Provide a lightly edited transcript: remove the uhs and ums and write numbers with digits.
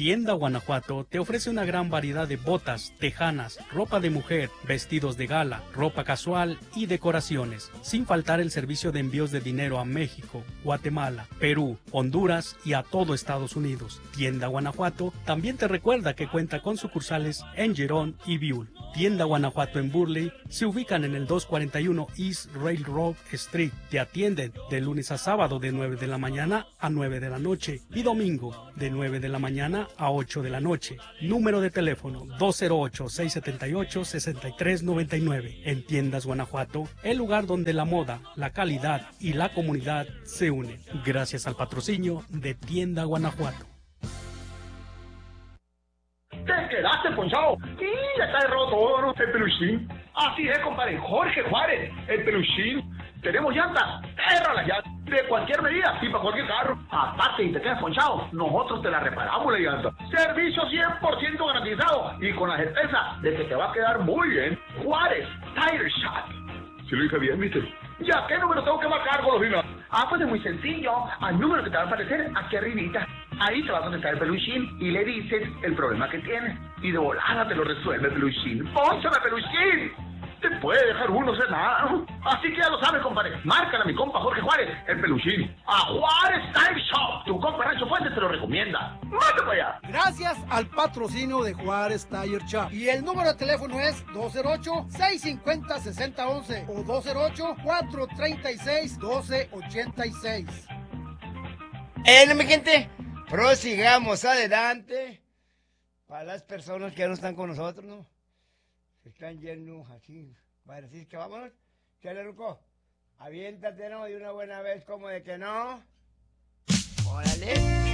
Tienda Guanajuato te ofrece una gran variedad de botas, tejanas, ropa de mujer, vestidos de gala, ropa casual y decoraciones, sin faltar el servicio de envíos de dinero a México, Guatemala, Perú, Honduras y a todo Estados Unidos. Tienda Guanajuato también te recuerda que cuenta con sucursales en Girón y Biul. Tienda Guanajuato en Burley se ubican en el 241 East Railroad Street. Te atienden de lunes a sábado de 9 de la mañana a 9 de la noche y domingo de 9 de la mañana a 8 de la noche. Número de teléfono 208-678-6399. En Tiendas Guanajuato, el lugar donde la moda, la calidad y la comunidad se unen. Gracias al patrocinio de Tienda Guanajuato. ¿Te quedaste ponchado? Sí, ya está roto, ¿no? El peluchín. Así es, compadre. Jorge Juárez, el peluchín. Tenemos llantas. Erra las llantas. De cualquier medida y para cualquier carro. Aparte, si te quedas ponchado, nosotros te la reparamos la llanta. Servicio 100% garantizado y con la certeza de que te va a quedar muy bien. Juárez Tire Shop. ¿Sí lo dije bien, mister? ¿Ya qué número tengo que marcar, Golosina? Pues es muy sencillo. Al número que te va a aparecer aquí arribita. Ahí te va a contestar el peluchín y le dices el problema que tienes. Y de volada te lo resuelve el peluchín. ¡Pónsame, peluchín! Te puede dejar uno ser nada, ¿no? Así que ya lo sabes, compadre. Márcala a mi compa Jorge Juárez, el peluchín. A Juárez Tire Shop. Tu compa Rancho Fuentes te lo recomienda. ¡Mate para allá! Gracias al patrocinio de Juárez Tire Shop. Y el número de teléfono es 208-650-6011 o 208-436-1286. Mi gente, prosigamos adelante. Para las personas que ya no están con nosotros, ¿no? Se están yendo así. Para decir que vámonos. ¿Qué le Ruco? Aviéntate, ¿no? De una buena vez, como de que no. Órale.